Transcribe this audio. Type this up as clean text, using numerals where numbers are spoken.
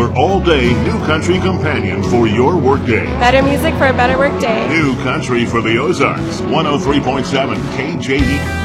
popular all-day new country companion for your workday. Better music for a better work day. New country for the Ozarks, 103.7 KJE.